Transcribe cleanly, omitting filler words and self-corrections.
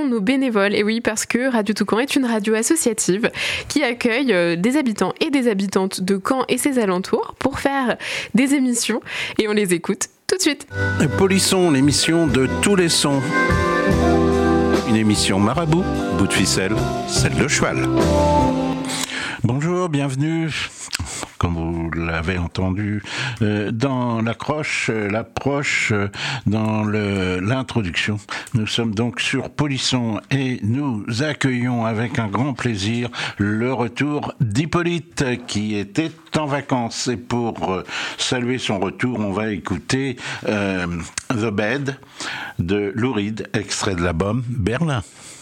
sont nos bénévoles. Et oui, parce que Radio Toucan est une radio associative qui accueille des habitants et des habitantes de Caen et ses alentours pour faire des émissions. Et on les écoute tout de suite. Polisson, l'émission de tous les sons. Une émission marabout, bout de ficelle, celle de cheval. Bonjour, bienvenue, comme vous l'avez entendu, dans l'approche, dans l'introduction. Nous sommes donc sur Polisson et nous accueillons avec un grand plaisir le retour d'Hippolyte qui était en vacances. Et pour saluer son retour, on va écouter The Bed de Lou Reed, extrait de l'album Berlin.